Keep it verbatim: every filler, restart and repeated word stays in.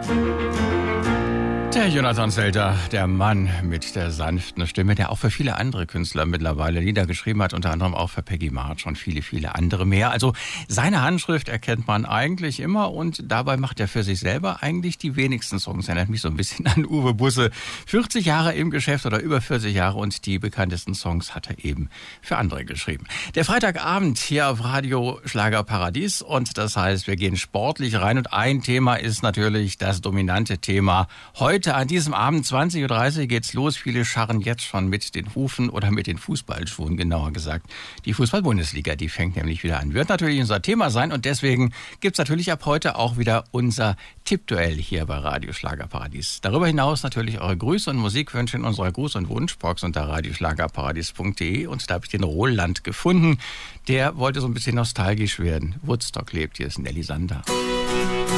Der Jonathan Selter, der Mann mit der sanften Stimme, der auch für viele andere Künstler mittlerweile Lieder geschrieben hat, unter anderem auch für Peggy March und viele, viele andere mehr. Also seine Handschrift erkennt man eigentlich immer und dabei macht er für sich selber eigentlich die wenigsten Songs. Erinnert mich so ein bisschen an Uwe Busse. vierzig Jahre im Geschäft oder über vierzig Jahre und die bekanntesten Songs hat er eben für andere geschrieben. Der Freitagabend hier auf Radio Schlagerparadies und das heißt, wir gehen sportlich rein und ein Thema ist natürlich das dominante Thema heute. An diesem Abend zwanzig Uhr dreißig geht's los. Viele scharren jetzt schon mit den Hufen oder mit den Fußballschuhen, genauer gesagt. Die Fußball-Bundesliga, die fängt nämlich wieder an. Wird natürlich unser Thema sein und deswegen gibt's natürlich ab heute auch wieder unser Tippduell hier bei Radio Schlagerparadies. Darüber hinaus natürlich eure Grüße und Musikwünsche in unserer Gruß- und Wunschbox unter radioschlagerparadies punkt de und da habe ich den Roland gefunden. Der wollte so ein bisschen nostalgisch werden. Woodstock lebt, hier ist Nelly Sander.